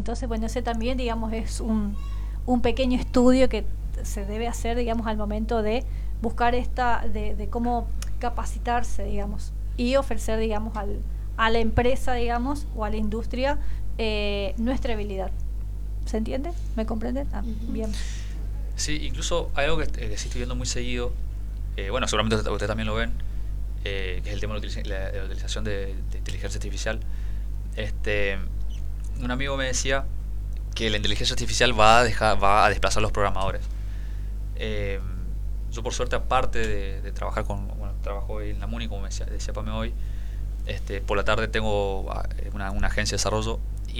Entonces, bueno, ese también, digamos, es un pequeño estudio que se debe hacer, digamos, al momento de buscar de cómo capacitarse, digamos, y ofrecer, digamos, a la empresa, digamos, o a la industria nuestra habilidad. ¿Se entiende? ¿Me comprenden? Bien. Sí, incluso hay algo que sí estoy viendo muy seguido, bueno, seguramente ustedes también lo ven, que es el tema de la utilización de inteligencia artificial. Un amigo me decía que la inteligencia artificial va a desplazar a los programadores. Eh, yo por suerte, aparte de trabajar trabajo hoy en la MUNI, como decía Pame hoy, por la tarde tengo una agencia de desarrollo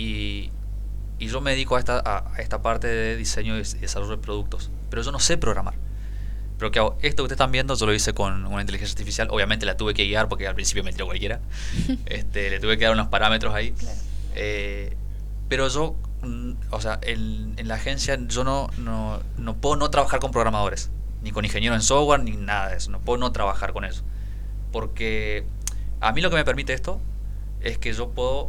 y yo me dedico a esta parte de diseño y desarrollo de productos, pero yo no sé programar. Pero ¿qué hago? Esto que ustedes están viendo yo lo hice con una inteligencia artificial. Obviamente la tuve que guiar porque al principio me tiró cualquiera. Le tuve que dar unos parámetros ahí. Claro. Pero yo, o sea, en la agencia yo no puedo no trabajar con programadores, ni con ingenieros en software, ni nada de eso. No puedo no trabajar con eso. Porque a mí lo que me permite esto es que yo puedo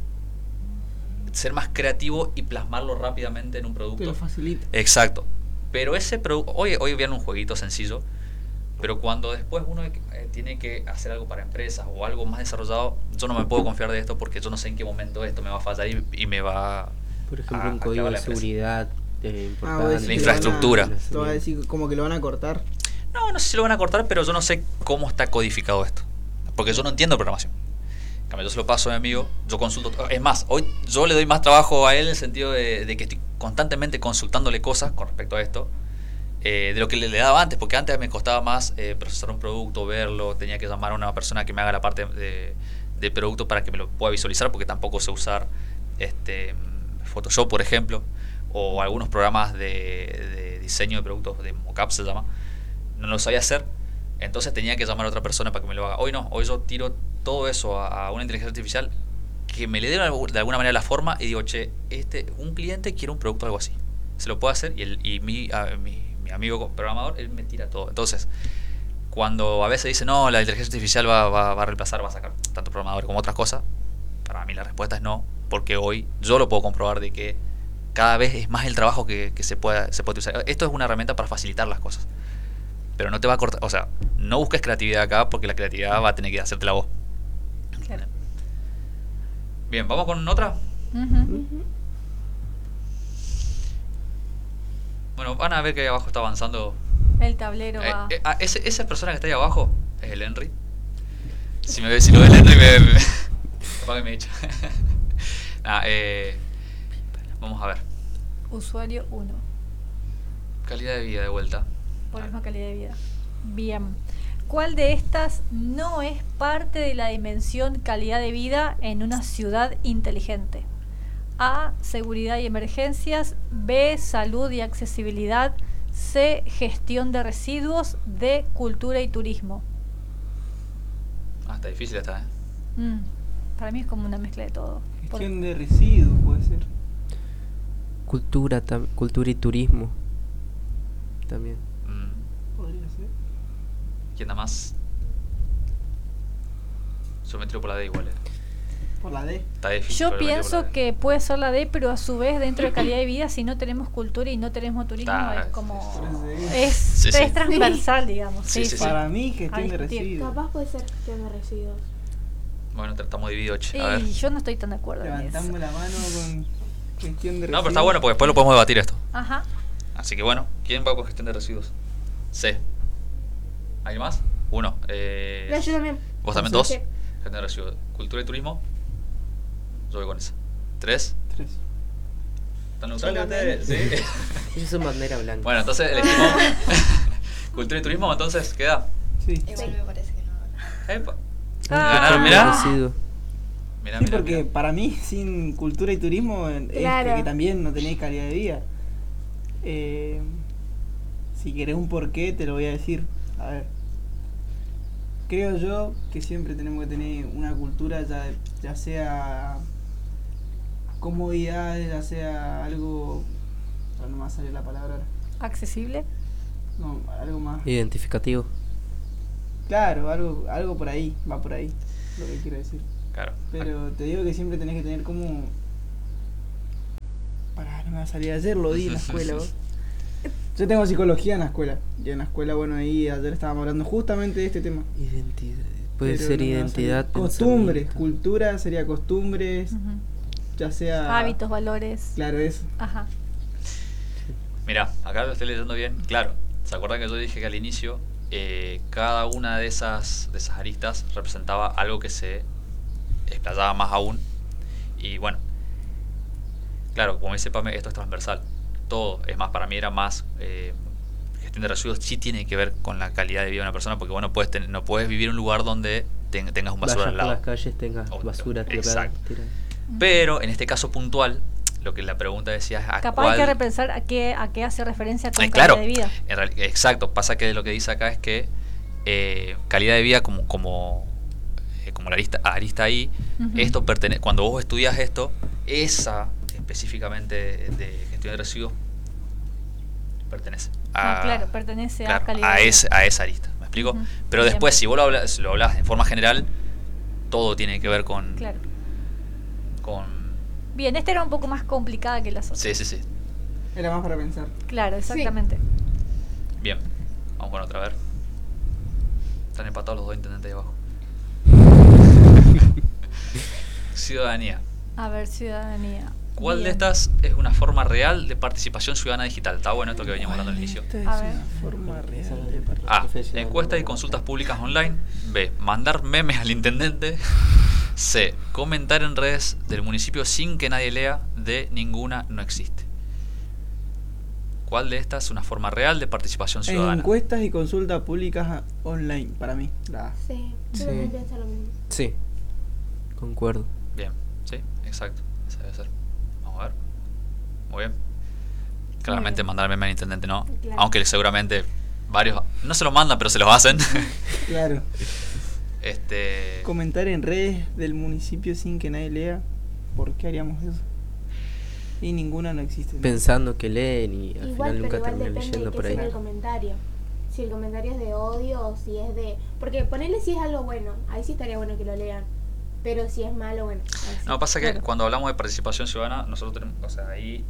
ser más creativo y plasmarlo rápidamente en un producto. Te lo facilita. Exacto. Pero ese producto, hoy viene un jueguito sencillo, pero cuando después uno tiene que hacer algo para empresas o algo más desarrollado, yo no me puedo confiar de esto porque yo no sé en qué momento esto me va a fallar y me va por ejemplo, un código de seguridad importante. La infraestructura. Te va a decir como que lo van a cortar. No sé si lo van a cortar, pero yo no sé cómo está codificado esto. Porque yo no entiendo programación. Yo se lo paso a mi amigo, yo consulto. Es más, hoy yo le doy más trabajo a él en el sentido de que estoy constantemente consultándole cosas con respecto a esto, de lo que le daba antes, porque antes me costaba más procesar un producto, verlo, tenía que llamar a una persona que me haga la parte de producto para que me lo pueda visualizar, porque tampoco sé usar Photoshop, por ejemplo, o algunos programas de diseño de productos, de mockup se llama, no lo sabía hacer. Entonces tenía que llamar a otra persona para que me lo haga. Hoy no, hoy yo tiro todo eso a una inteligencia artificial que me le dé de alguna manera la forma y digo, che, un cliente quiere un producto, algo así. Se lo puedo hacer y mi amigo programador, él me tira todo. Entonces, cuando a veces dice, no, la inteligencia artificial va a reemplazar, va a sacar tanto programador como otras cosas, para mí la respuesta es no, porque hoy yo lo puedo comprobar de que cada vez es más el trabajo que se puede usar. Esto es una herramienta para facilitar las cosas. Pero no te va a cortar, o sea, no busques creatividad acá porque la creatividad va a tener que hacértela vos. Claro. Bien, ¿vamos con otra? Bueno, van a ver que ahí abajo está avanzando. El tablero va. Esa persona que está ahí abajo es el Henry. Si lo ve el Henry capaz que me echa. Vamos a ver. Usuario 1. Calidad de vida de vuelta. Por misma calidad de vida. Bien. ¿Cuál de estas no es parte de la dimensión calidad de vida en una ciudad inteligente? A. Seguridad y emergencias. B. Salud y accesibilidad. C. Gestión de residuos. D. Cultura y turismo. Está difícil esta, Para mí es como una mezcla de todo. Gestión de residuos puede ser. Cultura y turismo también. Podría ser. ¿Quién da más? Yo me tiro por la D igual. Por la D. Está difícil. Yo pienso que puede ser la D, pero a su vez dentro de calidad de vida, si no tenemos cultura y no tenemos turismo, es como es transversal, digamos. Sí. Para mí gestión de residuos. Capaz puede ser gestión de residuos. Bueno, estamos divididos, che. A ver. Yo no estoy tan de acuerdo en eso. Levantamos la mano con gestión de residuos. No, pero está bueno porque después lo podemos debatir esto. Ajá. Así que bueno, ¿quién va con gestión de residuos? C. ¿Alguien más? Uno. Yo también. ¿Vos también? Dos. Gestión de residuos. Cultura y turismo. Yo voy con esa. ¿Tres? ¿Están neutrales ustedes? Sí. Ellos son bandera blanca. Bueno, entonces elegimos cultura y turismo, entonces queda. Sí. Igual me parece que no. Epa. Ah. Ganaron, mirá. Sí, porque para mí, sin cultura y turismo, Claro. es que también no tenéis calidad de vida. Si querés un porqué, te lo voy a decir. A ver. Creo yo que siempre tenemos que tener una cultura, ya sea comodidad, ya sea algo. No me va a salir la palabra ahora. ¿Accesible? No, algo más. Identificativo. Claro, algo por ahí, va por ahí, lo que quiero decir. Claro. Pero te digo que siempre tenés que tener como Me salí ayer, lo di en la escuela. ¿Vos? Yo tengo psicología en la escuela. Y en la escuela, bueno, ahí ayer estábamos hablando justamente de este tema. Identidad. Puede Pero ser no me va a identidad. salir. Costumbres, pensamiento. cultura sería costumbres, ya sea... Hábitos, valores. Claro, eso. Ajá. Mirá, acá lo estoy leyendo bien. Claro, ¿se acuerdan que yo dije que al inicio cada una de esas aristas representaba algo que se explayaba más aún? Y bueno, claro, como dice Pame, esto es transversal. Todo, es más, para mí era más... gestión de residuos sí tiene que ver con la calidad de vida de una persona, porque bueno, no puedes vivir en un lugar donde tengas un basura Vayas al lado. por las calles, tengas Obvio, basura tirada. exacto. Pero en este caso puntual, lo que la pregunta decía es a Capaz cuál... hay que repensar a qué hace referencia con claro, calidad de vida. Exacto, pasa que lo que dice acá es que calidad de vida como la arista ahí, esto cuando vos estudias esto, esa específicamente de gestión de residuos pertenece Pertenece claro, a calidad de vida. a esa arista, ¿me explico? Pero Bien. después si vos lo hablas en forma general, todo tiene que ver con... Claro. con Bien, esta era un poco más complicada que las otras. sí. Era más para pensar. Claro, exactamente. Bien, vamos con otra, a ver. Están empatados los dos intendentes ahí abajo. Ciudadanía. A ver, ciudadanía. ¿Cuál Bien. de estas es una forma real de participación ciudadana digital? Está bueno esto que veníamos hablando al inicio. Esta es A ver. una forma real de A. Profesional. Encuestas y consultas públicas online. B. Mandar memes al intendente. C. Comentar en redes del municipio sin que nadie lea. D. Ninguna no existe. ¿Cuál de estas es una forma real de participación ciudadana? Encuestas y consultas públicas online, para mí. La A. Sí, Sí. yo también pienso lo mismo. Sí, concuerdo. Bien, sí, exacto. Esa debe ser. Vamos a ver. Muy bien. Claramente bien. mandar meme al intendente no. Claro. Aunque seguramente varios no se los mandan, pero se los hacen. Claro. Este. Comentar en redes del municipio sin que nadie lea. ¿Por qué haríamos eso? Y ninguna no existe. Pensando que leen y al Igual, final nunca pero igual terminan depende leyendo de por qué sea ahí. el comentario. Si el comentario es de odio o si es de... Porque ponerle si es algo bueno, ahí sí estaría bueno que lo lean. Pero si es malo, bueno. ahí sí. No, pasa que Claro. cuando hablamos de participación ciudadana, nosotros tenemos, o sea, ahí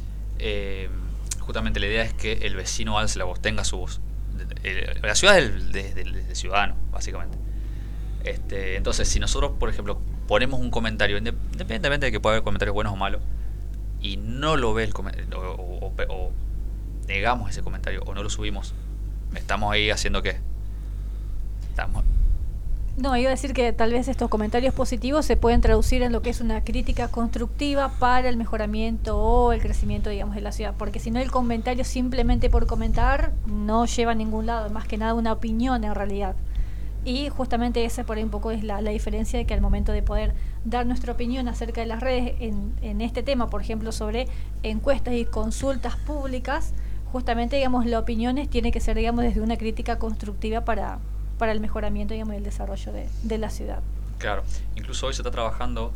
justamente la idea es que el vecino alce la voz, tenga su voz. La ciudad es del ciudadano, básicamente. Entonces, si nosotros, por ejemplo, ponemos un comentario, independientemente de que pueda haber comentarios buenos o malos, y no lo ve el comentario, o negamos ese comentario, o no lo subimos, estamos ahí haciendo ¿qué? Estamos... No, iba a decir que tal vez estos comentarios positivos se pueden traducir en lo que es una crítica constructiva para el mejoramiento o el crecimiento, digamos, de la ciudad. Porque si no, el comentario simplemente por comentar no lleva a ningún lado, más que nada una opinión en realidad. Y justamente esa por ahí un poco es la diferencia de que al momento de poder dar nuestra opinión acerca de las redes en este tema, por ejemplo, sobre encuestas y consultas públicas, justamente, digamos, la opinión tiene que ser, digamos, desde una crítica constructiva para el mejoramiento, digamos, y el desarrollo de la ciudad. Claro, incluso hoy se está trabajando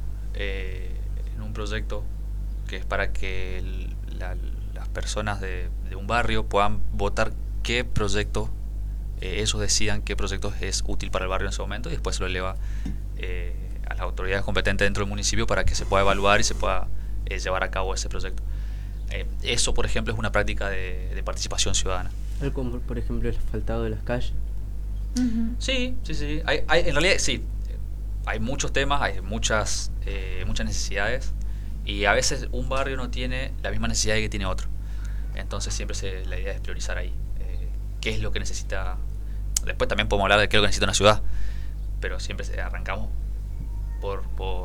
en un proyecto que es para que las personas de un barrio puedan votar qué proyecto, ellos decidan qué proyecto es útil para el barrio en ese momento y después se lo eleva a las autoridades competentes dentro del municipio para que se pueda evaluar y se pueda llevar a cabo ese proyecto. Eso, por ejemplo, es una práctica de participación ciudadana. Algo como, por ejemplo, el asfaltado de las calles. Sí. En realidad, sí. Hay muchos temas, hay muchas necesidades y a veces un barrio no tiene la misma necesidad que tiene otro. Entonces siempre la idea es priorizar ahí. ¿Qué es lo que necesita? Después también podemos hablar de qué es lo que necesita una ciudad, pero siempre arrancamos por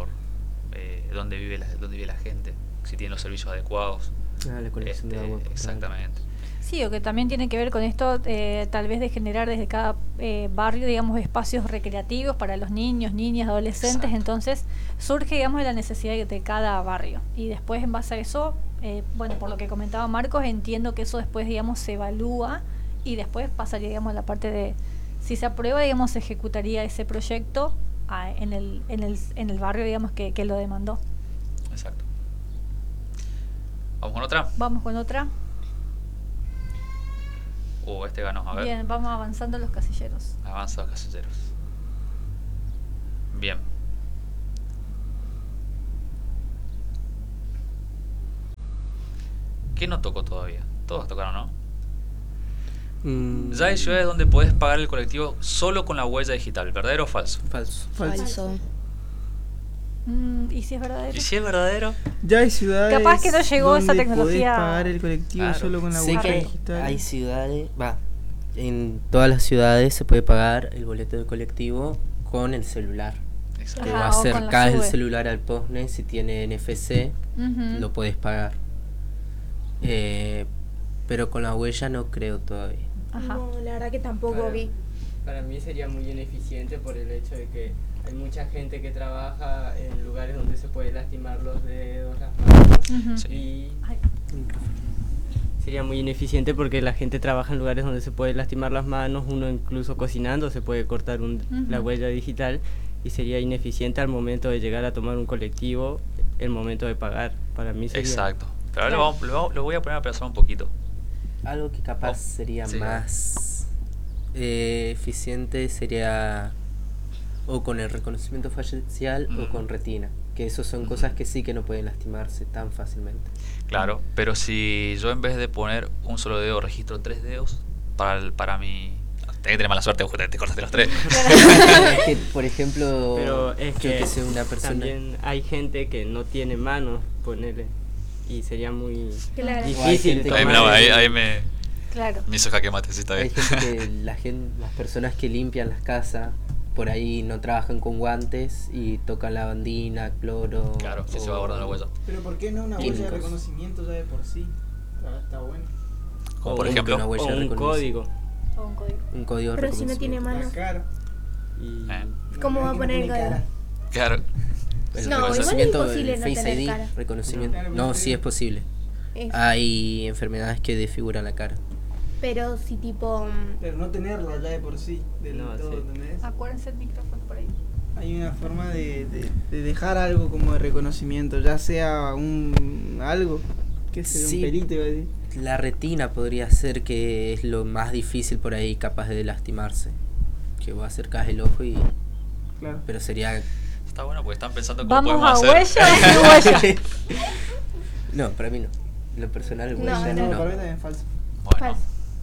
dónde vive la gente, si tiene los servicios adecuados. La conexión de agua. Exactamente. Sí, o que también tiene que ver con esto, tal vez de generar desde cada barrio, digamos, espacios recreativos para los niños, niñas, adolescentes. Exacto. Entonces surge, digamos, la necesidad de cada barrio. Y después, en base a eso, bueno, por lo que comentaba Marcos, entiendo que eso después, digamos, se evalúa y después pasaría, digamos, a la parte de, si se aprueba, digamos, se ejecutaría ese proyecto en el barrio, digamos, que lo demandó. Exacto. ¿Vamos con otra? Vamos con otra. Este ganó, a ver. Bien, vamos avanzando los casilleros. Avanza los casilleros. Bien. ¿Qué no tocó todavía? Todos tocaron, ¿no? Mm, Ya hay ciudades donde podés pagar el colectivo solo con la huella digital, ¿verdadero o falso? falso. Falso. ¿Y si es verdadero? ¿Y si es verdadero? Ya hay ciudades Capaz que no llegó esa donde tecnología. podés pagar el colectivo Claro. solo con la Sé huella que digital. hay ciudades, en todas las ciudades se puede pagar el boleto de colectivo con el celular. Exacto. Que Ajá, va a o con la acercar el SUBE. celular al postnet, si tiene NFC, Ujú. lo puedes pagar. Pero con la huella no creo todavía. Ajá. No, la verdad que tampoco vi. Para mí sería muy ineficiente por el hecho de que hay mucha gente que trabaja en lugares donde se puede lastimar los dedos, las manos. Ujú. Sí. Y Ay, sería muy ineficiente porque la gente trabaja en lugares donde se puede lastimar las manos, uno incluso cocinando se puede cortar la Ujú. huella digital y sería ineficiente al momento de llegar a tomar un colectivo, el momento de pagar. Para mí sería... Exacto. Pero ahora Claro. lo voy a poner a pensar un poquito. Algo que capaz Oh, sería sí. más eficiente sería o con el reconocimiento facial o con retina, que eso son cosas que sí que no pueden lastimarse tan fácilmente. Claro, pero si yo en vez de poner un solo dedo registro 3 dedos para mi... Tenés que tener mala suerte, vos te cortaste los 3. Es que, por ejemplo, Pero es yo que sé una persona también hay gente que no tiene manos, ponele, y sería muy Claro. hay difícil gente que- Ahí, tomar ahí me claro. hizo jaque mate, sí, está hay bien. gente que las personas que limpian las casas por ahí no trabajan con guantes y tocan lavandina, cloro. Claro, sí se va guardando la huella. Pero ¿por qué no una huella de Químicos. reconocimiento ya de por sí? Está bueno. Como o por un- ejemplo... una huella o un reconoce- código. O un código. Un código de Pero si no tiene reconocimiento. La manos. cara. Y ¿Cómo va a poner el código? Claro. El No, igual es reconocimiento, imposible el no Face tener ID, cara. reconocimiento. Claro, No, porque- sí es posible. Es- Hay enfermedades que desfiguran la cara. Pero si tipo... Pero no tenerla ya de por sí. Del No, todo, sí. ¿entendés? Acuérdense el micrófono por ahí. Hay una forma de dejar algo como de reconocimiento, ya sea un algo, que sea Sí. un pelito, iba a decir. La retina podría ser que es lo más difícil por ahí, capaz de lastimarse. Que vos acercás el ojo y... Claro. Pero sería... Está bueno porque están pensando cómo ¿Vamos podemos a hacer. huella o sin huella? No, para mí no. Lo personal, No, huella No, no. para mí también es falso. Bueno, Falso.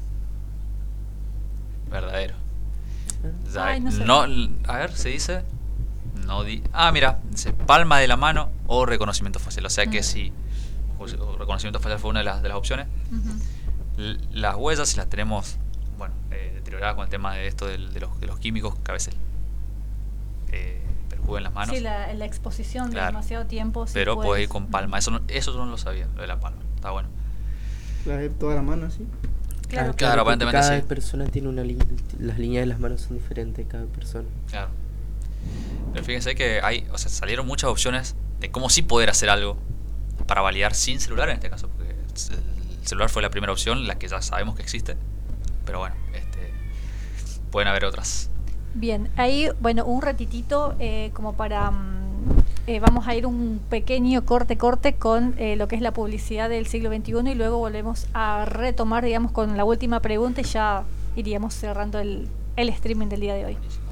verdadero. Ya, Ay, no sé. no, a ver, se dice... No mira, dice palma de la mano o reconocimiento facial. O sea que si o reconocimiento facial fue una de las opciones, Ujú. las huellas, si las tenemos, bueno, deterioradas con el tema de esto de los químicos que a veces perjudican las manos, Sí, la exposición de Claro. demasiado tiempo. Sí pero puede- podés ir con palma. Eso yo no lo sabía, lo de la palma. Está bueno. La de toda la mano, así. Claro. Claro, porque aparentemente cada sí. persona tiene una las líneas de las manos son diferentes, cada persona. Claro. Pero fíjense que salieron muchas opciones de cómo sí poder hacer algo para validar sin celular en este caso, porque el celular fue la primera opción, la que ya sabemos que existe, pero bueno, pueden haber otras. Bien, ahí, bueno, un ratitito como para... vamos a ir un pequeño corte con lo que es la publicidad del siglo XXI y luego volvemos a retomar, digamos, con la última pregunta y ya iríamos cerrando el streaming del día de hoy.